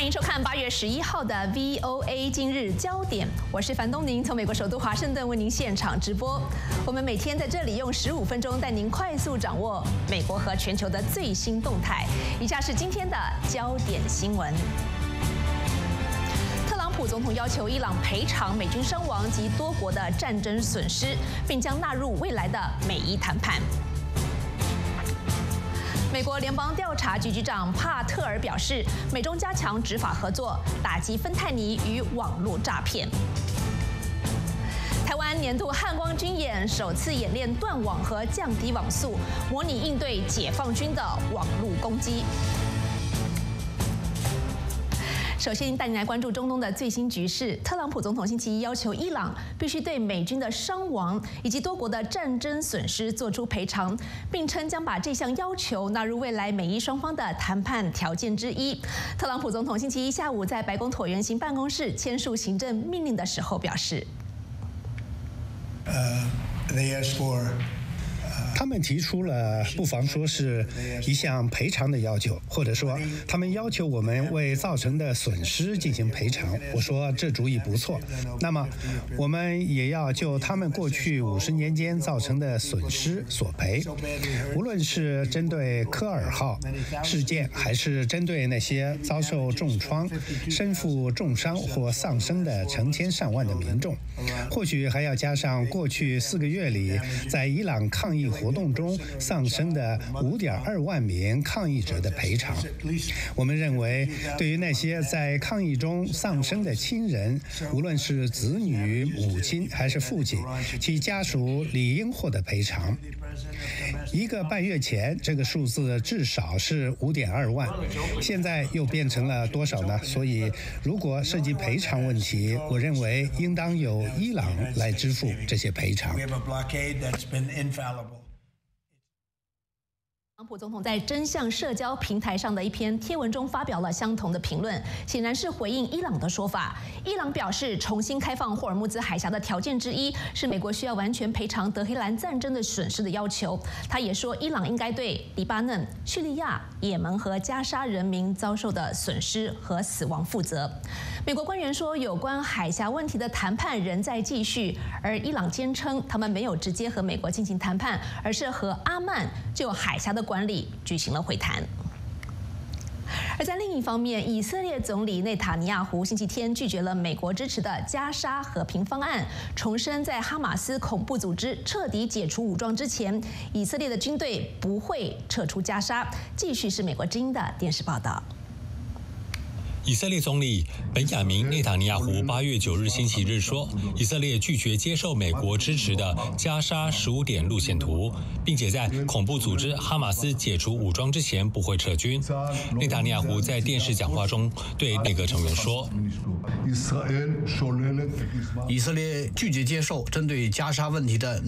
迎收看8月11号的 VOA 今日焦点，我是樊东宁，从美国首都华盛顿为您现场直播。我们每天在这里用15分钟带您快速掌握美国和全球的最新动态。以下是今天的焦点新闻。特朗普总统要求伊朗赔偿美军伤亡及多国的战争损失，并将纳入未来的美伊谈判。美国联邦调查局局长帕特尔表示，美中加强执法合作，打击芬太尼与网络诈骗。台湾年度汉光军演首次演练断网和降低网速，模拟应对解放军的网络攻击。首先带您来关注中东的最新局势。特朗普总统星期一要求伊朗必须对美军的伤亡以及多国的战争损失做出赔偿，并称将把这项要求纳入未来美伊双方的谈判条件之一。特朗普总统星期一下午在白宫椭圆形办公室签署行政命令的时候表示他们提出了不妨说是一项赔偿的要求，或者说他们要求我们为造成的损失进行赔偿。我说这主意不错。那么我们也要就他们过去50年间造成的损失索赔，无论是针对科尔号事件，还是针对那些遭受重创、身负重伤或丧生的成千上万的民众，或许还要加上过去4个月里在伊朗抗议活动中丧生的5.2万名抗议者的赔偿。我们认为，对于那些在抗议中丧生的亲人，无论是子女、母亲还是父亲，其家属理应获得赔偿。1个半月前，这个数字至少是5.2万，现在又变成了多少呢？所以，如果涉及赔偿问题，我认为应当由伊朗来支付这些赔偿。 特朗普总统在真相社交平台上的一篇贴文中发表了相同的评论，显然是回应伊朗的说法。伊朗表示，重新开放霍尔木兹海峡的条件之一是美国需要完全赔偿德黑兰战争的损失的要求。他也说，伊朗应该对黎巴嫩、叙利亚、也门和加沙人民遭受的损失和死亡负责。美国官员说，有关海峡问题的谈判仍在继续，而伊朗坚称他们没有直接和美国进行谈判，而是和阿曼就海峡的管理举行了会谈。而在另一方面，以色列总理内塔尼亚胡星期天拒绝了美国支持的加沙和平方案，重申在哈马斯恐怖组织彻底解除武装之前，以色列的军队不会撤出加沙。继续是美国之音的电视报道。 以色列总理本雅明内塔尼亚胡8月9日星期日说，以色列拒绝接受美国支持的加沙15点路线图，并且在恐怖组织哈马斯解除武装之前不会撤军。内塔尼亚胡在电视讲话中对内阁成员说， 以色列拒绝接受针对加沙问题的